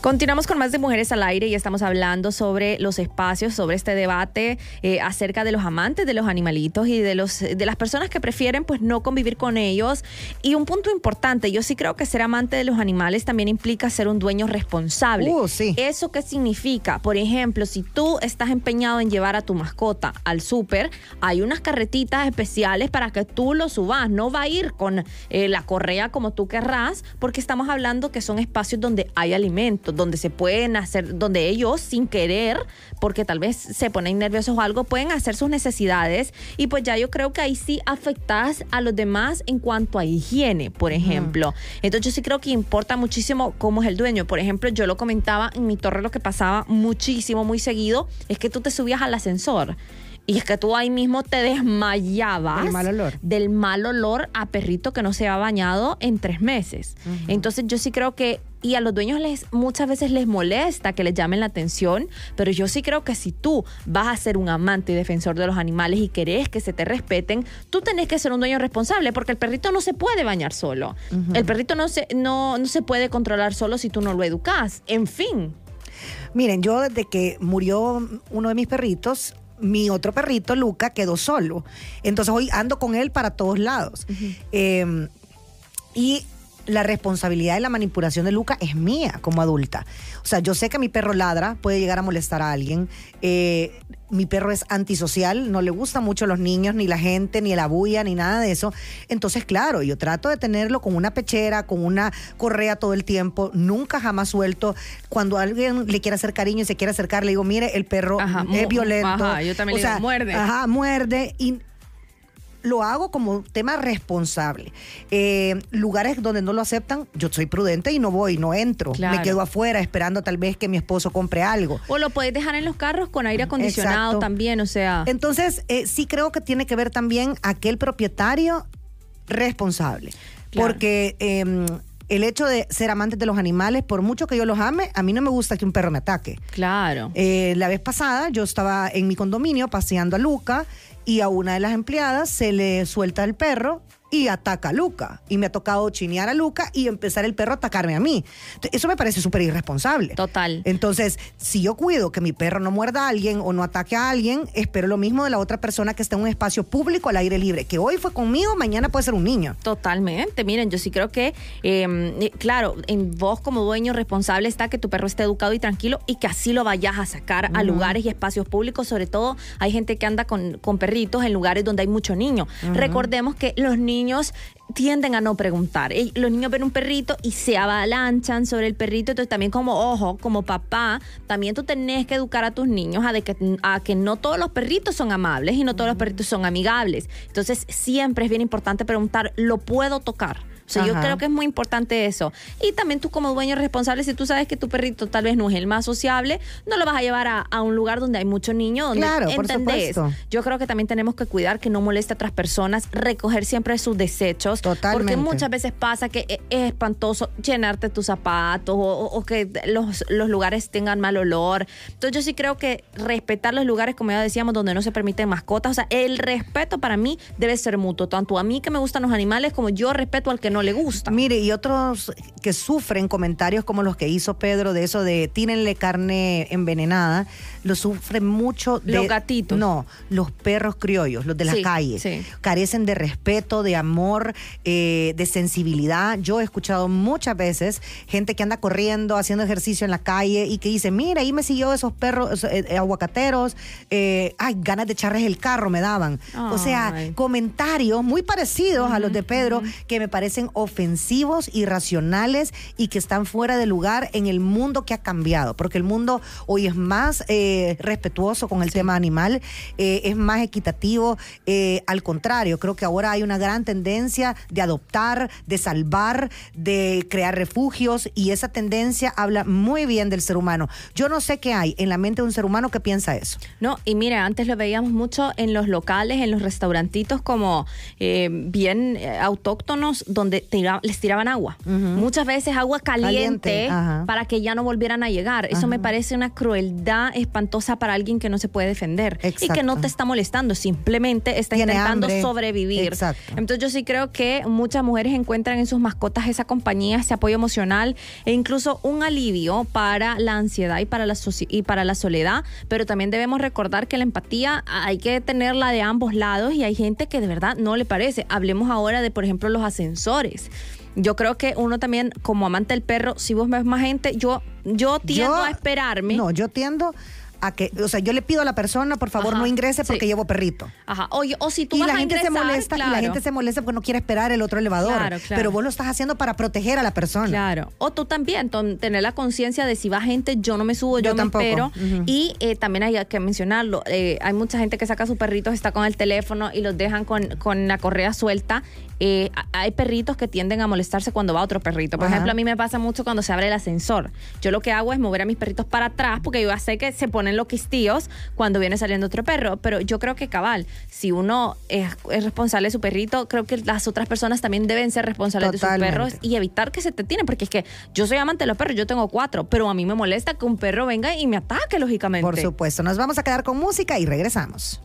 Continuamos con más de Mujeres al Aire y estamos hablando sobre los espacios, sobre este debate acerca de los amantes de los animalitos y de las personas que prefieren pues no convivir con ellos. Y un punto importante, yo sí creo que ser amante de los animales también implica ser un dueño responsable. Sí. ¿Eso qué significa? Por ejemplo, si tú estás empeñado en llevar a tu mascota al súper, hay unas carretitas especiales para que tú lo subas. No va a ir con la correa como tú querrás, porque estamos hablando que son espacios donde hay alimentos, donde se pueden hacer, donde ellos sin querer, porque tal vez se ponen nerviosos o algo, pueden hacer sus necesidades, y pues ya yo creo que ahí sí afectas a los demás en cuanto a higiene, por ejemplo. Entonces yo sí creo que importa muchísimo cómo es el dueño. Por ejemplo, yo lo comentaba en mi torre, lo que pasaba muchísimo, muy seguido, es que tú te subías al ascensor y es que tú ahí mismo te desmayabas del mal olor a perrito que no se ha bañado en 3 meses. Entonces yo sí creo que, y a los dueños muchas veces les molesta que les llamen la atención, pero yo sí creo que si tú vas a ser un amante y defensor de los animales y querés que se te respeten, tú tenés que ser un dueño responsable, porque el perrito no se puede bañar solo. El perrito no se puede controlar solo si tú no lo educás. En fin. Miren, yo desde que murió uno de mis perritos, mi otro perrito, Luca, quedó solo. Entonces hoy ando con él para todos lados. Y la responsabilidad de la manipulación de Luca es mía como adulta. O sea, yo sé que mi perro ladra, puede llegar a molestar a alguien. Mi perro es antisocial, no le gustan mucho los niños, ni la gente, ni la bulla, ni nada de eso. Entonces, claro, yo trato de tenerlo con una pechera, con una correa todo el tiempo, nunca jamás suelto. Cuando alguien le quiere hacer cariño y se quiere acercar, le digo, mire, el perro es violento. Yo también le digo, muerde. Muerde. Y lo hago como tema responsable. Lugares donde no lo aceptan, yo soy prudente y no voy, no entro. Claro. Me quedo afuera esperando tal vez que mi esposo compre algo. O lo puedes dejar en los carros con aire acondicionado. Exacto. También, o sea. Entonces, sí creo que tiene que ver también aquel propietario responsable. Claro. Porque el hecho de ser amantes de los animales, por mucho que yo los ame, a mí no me gusta que un perro me ataque. Claro. La vez pasada yo estaba en mi condominio paseando a Luca y a una de las empleadas se le suelta el perro y ataca a Luca. Y me ha tocado chinear a Luca y empezar el perro a atacarme a mí. Eso me parece súper irresponsable. Total. Entonces, si yo cuido que mi perro no muerda a alguien o no ataque a alguien, espero lo mismo de la otra persona que está en un espacio público al aire libre. Que hoy fue conmigo, mañana puede ser un niño. Totalmente. Miren, yo sí creo que, claro, en vos como dueño responsable está que tu perro esté educado y tranquilo y que así lo vayas a sacar a lugares y espacios públicos. Sobre todo, hay gente que anda con perritos en lugares donde hay muchos niños. Recordemos que los niños tienden a no preguntar. Los niños ven un perrito y se avalanchan sobre el perrito. Entonces también como papá, también tú tenés que educar a tus niños a que no todos los perritos son amables y no todos los perritos son amigables. Entonces siempre es bien importante preguntar, ¿lo puedo tocar? O sea, yo creo que es muy importante eso. Y también tú como dueño responsable, si tú sabes que tu perrito tal vez no es el más sociable, no lo vas a llevar a un lugar donde hay muchos niños, donde entendés. Yo creo que también tenemos que cuidar que no moleste a otras personas, recoger siempre sus desechos. Totalmente. Porque muchas veces pasa que es espantoso llenarte tus zapatos o que los lugares tengan mal olor. Entonces yo sí creo que respetar los lugares, como ya decíamos, donde no se permiten mascotas. O sea, el respeto para mí debe ser mutuo. Tanto a mí que me gustan los animales como yo respeto al que no le gusta. Mire, y otros que sufren comentarios como los que hizo Pedro de eso de tírenle carne envenenada, lo sufren mucho los gatitos. No, los perros criollos, los de las calles. Sí. Carecen de respeto, de amor, de sensibilidad. Yo he escuchado muchas veces gente que anda corriendo, haciendo ejercicio en la calle y que dice, mira, ahí me siguió esos perros aguacateros, ganas de echarles el carro me daban. O sea, comentarios muy parecidos a los de Pedro que me parecen ofensivos, irracionales y que están fuera de lugar en el mundo que ha cambiado, porque el mundo hoy es más respetuoso con el tema animal, es más equitativo, al contrario, creo que ahora hay una gran tendencia de adoptar, de salvar, de crear refugios, y esa tendencia habla muy bien del ser humano. Yo no sé qué hay en la mente de un ser humano que piensa eso. No, y mira, antes lo veíamos mucho en los locales, en los restaurantitos como bien autóctonos, donde donde les tiraban agua. Muchas veces agua caliente para que ya no volvieran a llegar. Eso me parece una crueldad espantosa para alguien que no se puede defender. Y que no te está molestando, simplemente está intentando sobrevivir. Exacto. Entonces yo sí creo que muchas mujeres encuentran en sus mascotas esa compañía, ese apoyo emocional e incluso un alivio para la ansiedad y para la soledad, pero también debemos recordar que la empatía hay que tenerla de ambos lados y hay gente que de verdad no le parece. Hablemos ahora de, por ejemplo, los ascensores. Yo creo que uno también, como amante del perro, si vos ves más gente, yo tiendo a esperarme. No, yo tiendo a que, o sea, yo le pido a la persona, por favor, no ingrese porque llevo perrito. Ajá. O si tú vas a ingresar, y la gente se molesta porque no quiere esperar el otro elevador. Claro. Pero vos lo estás haciendo para proteger a la persona. Claro. O tú también, tener la conciencia de si va gente, yo no me subo, yo me tampoco. espero. Y también hay que mencionarlo, hay mucha gente que saca a sus perritos, está con el teléfono y los dejan con la correa suelta. Hay perritos que tienden a molestarse cuando va otro perrito. Por ejemplo, a mí me pasa mucho cuando se abre el ascensor. Yo lo que hago es mover a mis perritos para atrás porque yo ya sé que se ponen loquistíos cuando viene saliendo otro perro. Pero yo creo que cabal, si uno es responsable de su perrito, creo que las otras personas también deben ser responsables de sus perros y evitar que se te tienen. Porque es que yo soy amante de los perros, yo tengo 4, pero a mí me molesta que un perro venga y me ataque, lógicamente. Por supuesto. Nos vamos a quedar con música y regresamos.